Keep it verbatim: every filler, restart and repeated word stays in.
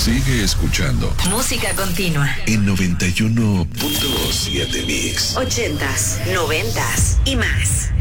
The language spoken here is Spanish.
Sigue escuchando. Música continua. En noventa y uno punto siete Mix. Ochentas, noventas y más.